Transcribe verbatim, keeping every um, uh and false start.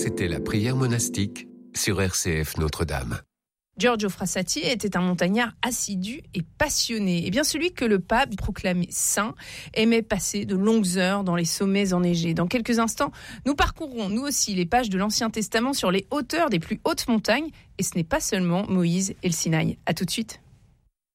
c'était la prière monastique sur R C F Notre-Dame. Giorgio Frassati était un montagnard assidu et passionné. Et bien celui que le pape proclamait saint aimait passer de longues heures dans les sommets enneigés. Dans quelques instants, nous parcourrons nous aussi les pages de l'Ancien Testament sur les hauteurs des plus hautes montagnes. Et ce n'est pas seulement Moïse et le Sinaï. À tout de suite.